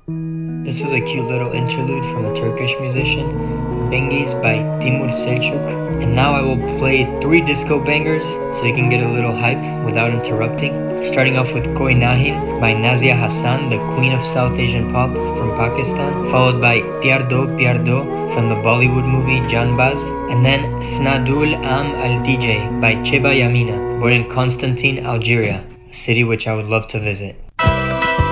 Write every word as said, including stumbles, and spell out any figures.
This was a cute little interlude from a Turkish musician, Bengiz by Timur Selçuk. And now I will play three disco bangers so you can get a little hype without interrupting. Starting off with Koi Nahin by Nazia Hassan, the queen of South Asian pop from Pakistan, followed by Pyar Do Pyar Do from the Bollywood movie Janbaz, and then Snadul Am Al D J by Cheba Yamina, born in Constantine, Algeria, a city which I would love to visit.